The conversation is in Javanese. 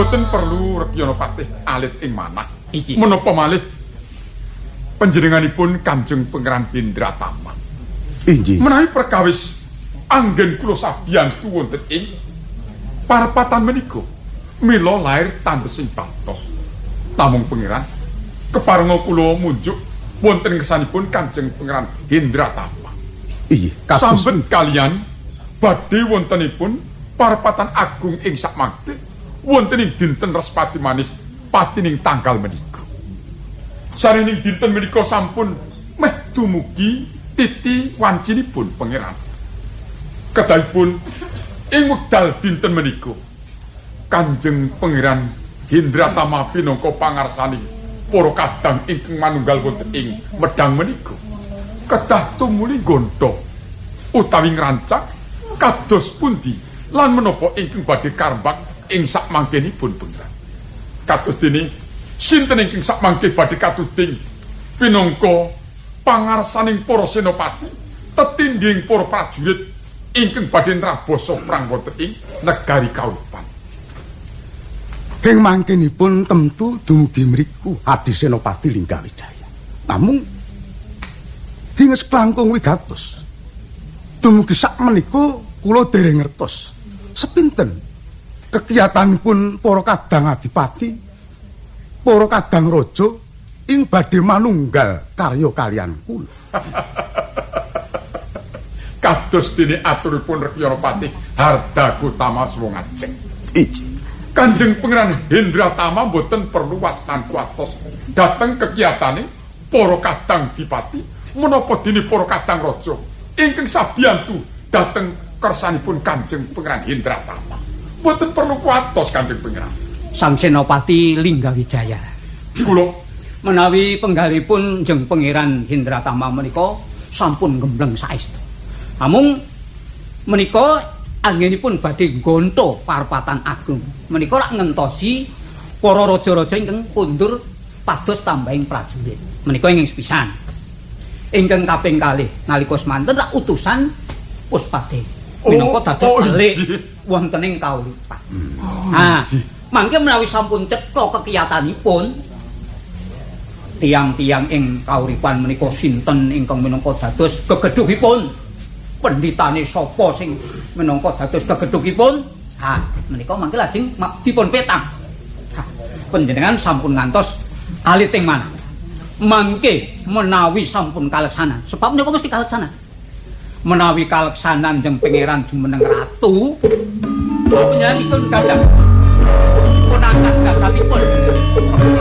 Mboten perlu Rekyana Patih alit ing manah. Iki. Menapa malih panjenenganipun Kanjeng Pangeran Hendratama. Inggih. Menawi perkawis anggen kula sabiyantu wonten ing parpatan menika, mila lair tandesing patos. Namung Pangeran keparenga kula munjuk wonten ngersanipun Kanjeng Pangeran Hendratama. Iya, sambet kalian badhe wontenipun parpatan agung ing sakmangke wonten ing dinten Respati Manis patining tanggal menika. Sarening dinten menika sampun meh dumugi titi wancinipun Pangeran. Kedahipun ing wekdal dinten menika Kanjeng Pangeran Hendratama pinangka pangarsaning para kadang ingkang manunggal wonten ing medang menika kedah tumuli gontho utawi ngrancang kados pundi lan menapa ingkang badhe karembak ing sakmangkenipun Pangeran. Kados dene sinten ingkang sakmangke badhe katuding pinangka pangarsaning para senopati tetindhing para prajurit ingkang badhe nraboso prang wonten ing negari Kaulipan. Ing mangkenipun tentu dumugi mriku Adi Senopati Linggawijaya. Namung hinges klangkung wigatos. Dumugi sakmenika kula dereng ngertos sepinten kegiatanipun para kadang adipati, para kadang raja ing badhe manunggal karya kaliyan kula. Kados dene aturipun Rekyana Patih Hardakutama Wong Aceh. Iji Kanjeng Pangeran Hendratama mboten perlu wastan kuatos dhateng kegiatane para kadang dipati menapa dene para kadang raja ingkang sabiyantu dhateng kersanipun Kanjeng Pangeran Hendratama. Mboten perlu kuatos Kanjeng Pangeran. Sang Senopati Linggawijaya. Kula menawi penggalipun Jeng Pangeran Hendratama menika sampun gembleng saestu. Namung menika anggenipun badhe nggonto parpatan agung. Menika lak ngentosi para raja-raja ingkang kundur pados tambahing prajurit. Menika ingkang sepisan. Ingkang kaping kalih nalika semanten rak utusan Puspade. Minangka dados balik wonten ing Kaulipan. Mangke menawi sampun cetha kekiyatanipun tiang-tiang ing Kauripan menika sinten ingkang minangka dados gegedhugipun? Pendhitane sapa sing minangka dados gegedhugipun? Menika mangke lajeng dipun petang. Panjenengan sampun ngantos alit ing manah. Mangke menawi sampun kaleksanan, sebab menika mesti kaleksanan. Menawi kaleksanan Jeng Pangeran jumeneng ratu, panjenenganipun kadang